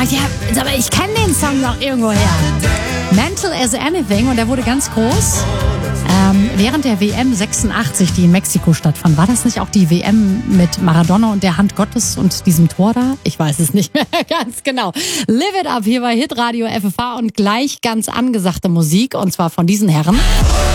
Ja, aber ich kenne den Song noch irgendwo her. Mental as Anything, und der wurde ganz groß. Während der WM 86, die in Mexiko stattfand, war das nicht auch die WM mit Maradona und der Hand Gottes und diesem Tor da? Ich weiß es nicht mehr ganz genau. Live It Up hier bei Hitradio FFH und gleich ganz angesagte Musik, und zwar von diesen Herren.